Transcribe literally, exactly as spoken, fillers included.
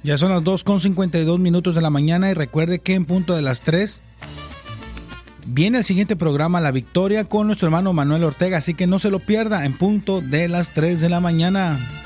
Ya son las dos con cincuenta y dos minutos de la mañana y recuerde que en punto de las tres viene el siguiente programa La Victoria con nuestro hermano Manuel Ortega, así que no se lo pierda en punto de las tres de la mañana.